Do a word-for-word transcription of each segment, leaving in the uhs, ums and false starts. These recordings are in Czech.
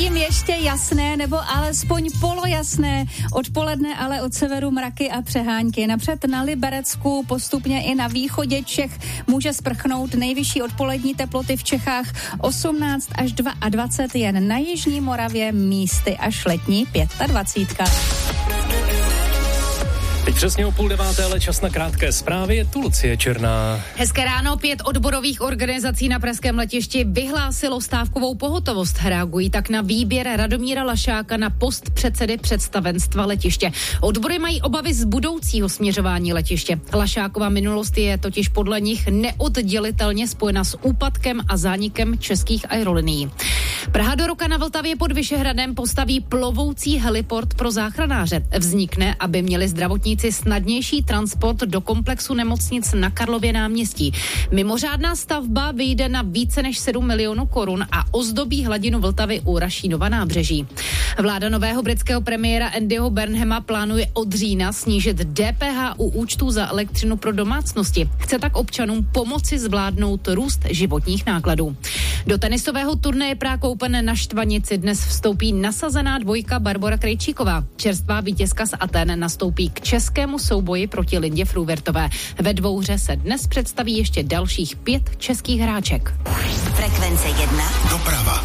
Zatím ještě jasné, nebo alespoň polojasné. Odpoledne ale od severu mraky a přehánky. Napřed na Liberecku, postupně i na východě Čech může sprchnout. Nejvyšší odpolední teploty v Čechách osmnáct až dvacet dva, jen na jižní Moravě místy až letní dvacet pět. Teď přesně o půl deváté, ale čas na krátké zprávy. Je tu Lucie Černá. Hezké ráno, pět odborových organizací na pražském letišti vyhlásilo stávkovou pohotovost. Reagují tak na výběr Radomíra Lašáka na post předsedy představenstva letiště. Odbory mají obavy z budoucího směřování letiště. Lašákova minulost je totiž podle nich neoddělitelně spojena s úpadkem a zánikem českých aerolinií. Praha do roka na Vltavě pod Vyšehradem postaví plovoucí heliport pro záchranáře. Vznikne, aby měli zdravotníci snadnější transport do komplexu nemocnic na Karlově náměstí. Mimořádná stavba vyjde na více než sedm milionů korun a ozdobí hladinu Vltavy u Rašínova nábřeží. Vláda nového britského premiéra Andyho Burnhama plánuje od října snížit D P H u účtů za elektřinu pro domácnosti. Chce tak občanům pomoci zvládnout růst životních nákladů. Do tenisového turnaje Prague Open na Štvanici dnes vstoupí nasazená dvojka Barbora Krejčíková. Čerstvá vítězka z Aten nastoupí k českému souboji proti Lindě Fruhvirtové. Ve dvouhře se dnes představí ještě dalších pět českých hráček. Frekvence jedna. Doprava.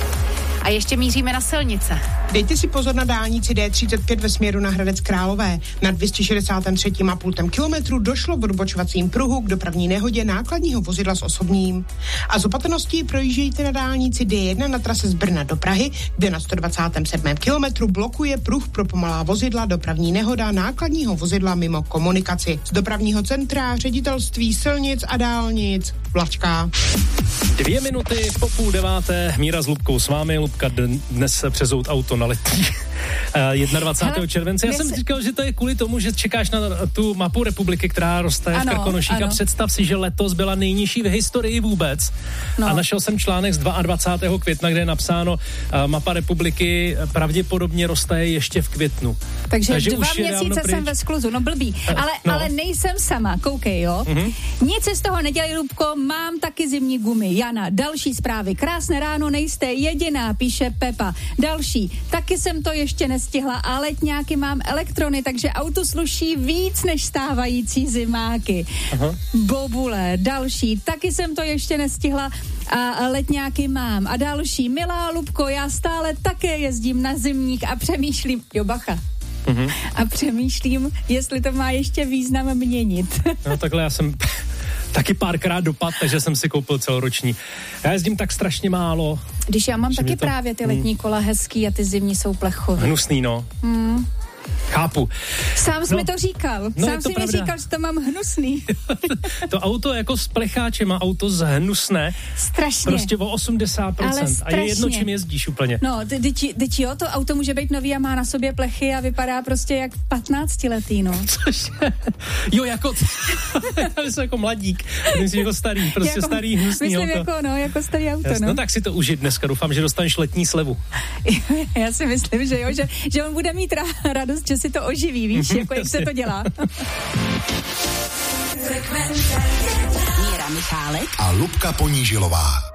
A ještě míříme na silnice. Dejte si pozor na dálnici D třicet pět ve směru na Hradec Králové. Na dvě stě šedesát tři a půl kilometru došlo v odbočovacím pruhu k dopravní nehodě nákladního vozidla s osobním. A z opatrnosti projíždějte na dálnici D jedna na trase z Brna do Prahy, kde na sto dvacet sedm kilometru blokuje pruh pro pomalá vozidla dopravní nehoda nákladního vozidla mimo komunikaci. Z dopravního centra Ředitelství silnic a dálnic Vlačka. Dvě minuty po půl deváté, Míra s Lubkou s vámi. Lubka dnes přezout auto na letní. dvacátého prvního července. Já jsem říkal, že to je kvůli tomu, že čekáš na tu mapu republiky, která roste ano, v Krkonoších. A představ si, že letos byla nejnižší v historii vůbec. No. A našel jsem článek z dvacátého druhého května, kde je napsáno, uh, mapa republiky pravděpodobně roste ještě v květnu. Takže, Takže dva měsíce jsem ve skluzu. No blbý. Ale, no. ale nejsem sama. Koukej, jo. Mm-hmm. Nic si z toho nedělej, Lubko. Mám taky zimní gumy. Jana, další zprávy. Krásné ráno, nejste jediná, píše Pepa. Další. Taky jsem to ještě nestihla, a letňáky mám elektrony, takže auto sluší víc než stávající zimáky. Aha. Bobule, další. Taky jsem to ještě nestihla a letňáky mám. A další. Milá Lubko, já stále také jezdím na zimník a přemýšlím, jo bacha. Mhm. A přemýšlím, jestli to má ještě význam měnit. No takhle já jsem taky párkrát dopad, takže jsem si koupil celoroční. Já jezdím tak strašně málo. Když já mám taky to... právě ty letní kola hezký a ty zimní jsou plechové. Hnusný, no. Hmm. Chápu. Sám jsi no, mi to říkal. No, Sám jsi mi říkal, že to mám hnusný. To auto jako s plecháčem a auto zhnusné. Strašně. Prostě o osmdesát procent. A je jedno, čím jezdíš úplně. No, teď jo, to auto může být nový a má na sobě plechy a vypadá prostě jak patnáctiletý, no. Což jo, jako já jsem jako mladík. Myslím jako starý, prostě jako, starý hnusný myslím auto. Myslím jako, no, jako starý auto, Jasně, no. No tak si to užij dneska, doufám, že dostaneš letní slevu. Já si myslím, že jo, že, že on bude mít radost, že si to oživí, víš, jako jak se to dělá. Míra Michálek a Lubka Ponížilová.